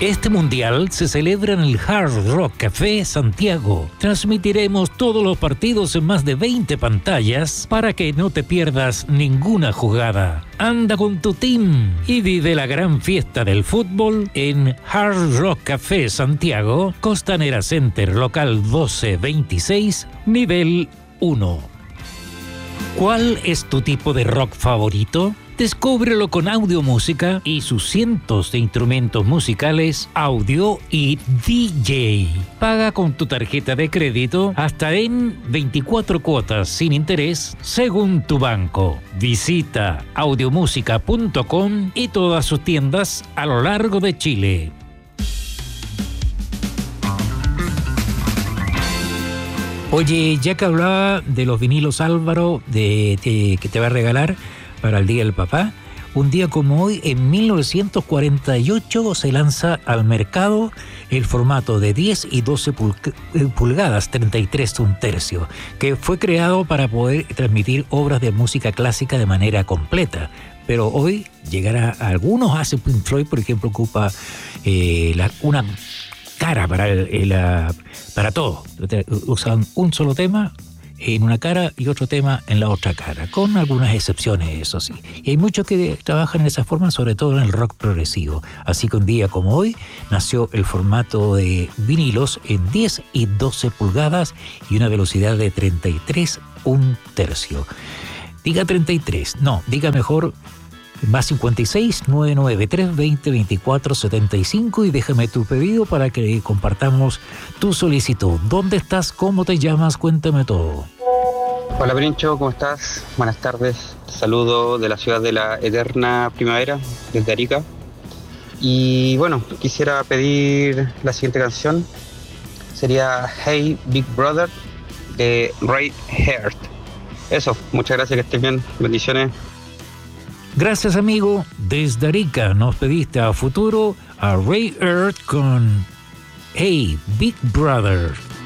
Este mundial se celebra en el Hard Rock Café Santiago. Transmitiremos todos los partidos en más de 20 pantallas para que no te pierdas ninguna jugada. Anda con tu team y vive la gran fiesta del fútbol en Hard Rock Café Santiago, Costanera Center, local 1226, nivel 1. ¿Cuál es tu tipo de rock favorito? Descúbrelo con Audio Música y sus cientos de instrumentos musicales, audio y DJ. Paga con tu tarjeta de crédito hasta en 24 cuotas sin interés según tu banco. Visita audiomusica.com y todas sus tiendas a lo largo de Chile. Oye, ya que hablaba de los vinilos Álvaro que te va a regalar para el Día del Papá, un día como hoy, en 1948, se lanza al mercado el formato de 10 y 12 pulgadas, 33 1/3, que fue creado para poder transmitir obras de música clásica de manera completa. Pero hoy llegará a algunos, hace Pink Floyd, por ejemplo, ocupa una cara para todo. Usan un solo tema en una cara y otro tema en la otra cara, con algunas excepciones, eso sí. Y hay muchos que trabajan en esa forma, sobre todo en el rock progresivo. Así que un día como hoy nació el formato de vinilos en 10 y 12 pulgadas y una velocidad de 33 1/3. Diga 33, no, diga mejor más 56 993 20 24 75 y déjame tu pedido para que compartamos tu solicitud. ¿Dónde estás? ¿Cómo te llamas? Cuéntame todo. Hola Princho, ¿cómo estás? Buenas tardes. Te saludo de la ciudad de la eterna primavera, desde Arica. Y bueno, quisiera pedir la siguiente canción. Sería Hey Big Brother de Ray Heart. Eso, muchas gracias, que estés bien. Bendiciones. Gracias, amigo. Desde Arica nos pediste a futuro a Ray Earth con Hey Big Brother.